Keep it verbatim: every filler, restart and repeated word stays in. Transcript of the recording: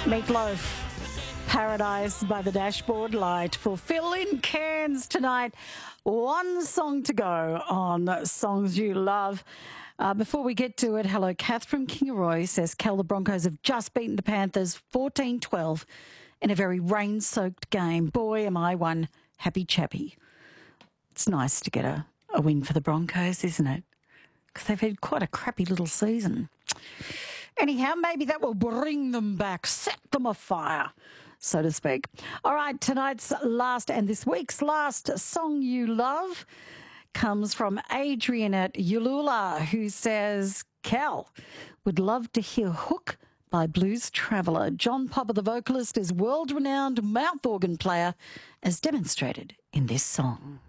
Meatloaf, Paradise by the Dashboard Light for Phil in Cairns tonight. One song to go on Songs You Love. Uh, before we get to it, hello, Kath from Kingaroy says, Cal, the Broncos have just beaten the Panthers fourteen twelve in a very rain-soaked game. Boy, am I one happy chappy. It's nice to get a, a win for the Broncos, isn't it? Because they've had quite a crappy little season. Anyhow, maybe that will bring them back, set them afire, so to speak. All right, tonight's last and this week's last Song You Love comes from Adrian at Yulula, who says, Cal, would love to hear Hook by Blues Traveller. John Popper, the vocalist, is world-renowned mouth organ player, as demonstrated in this song.